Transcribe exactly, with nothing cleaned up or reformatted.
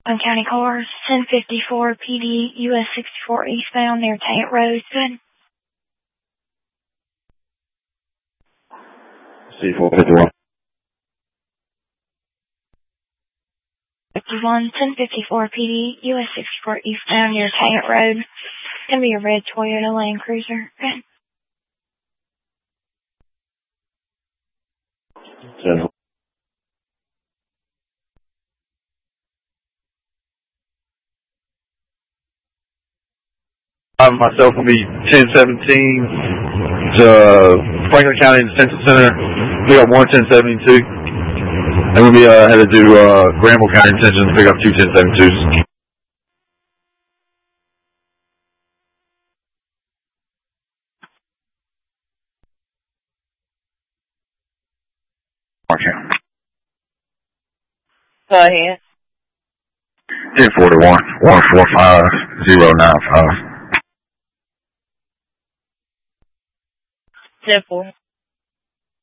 On county cars, ten fifty-four P D, U S sixty-four eastbound near Tate Road. Good. C four fifty-one. fifty-one, ten fifty-four P D, U S sixty-four eastbound near Tate Road. It's gonna be a red Toyota Land Cruiser. Good. ten. I myself will be ten seventeen to Franklin County Detention Center. Pick up one ten seventy-two. And we'll be uh, headed to uh, Granville County Detention to pick up two ten seventy-twos. Okay. Go ahead. ten forty-one, one four five, zero nine five. ten four.